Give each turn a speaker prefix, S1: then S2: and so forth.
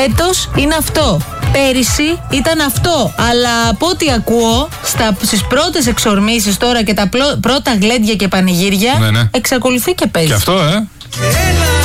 S1: Φέτος είναι αυτό. Πέρυσι ήταν αυτό. Αλλά από ό,τι ακούω, στις πρώτες εξορμήσεις τώρα και τα πρώτα γλέντια και πανηγύρια,
S2: ναι.
S1: εξακολουθεί και παίζει.
S2: Και αυτό,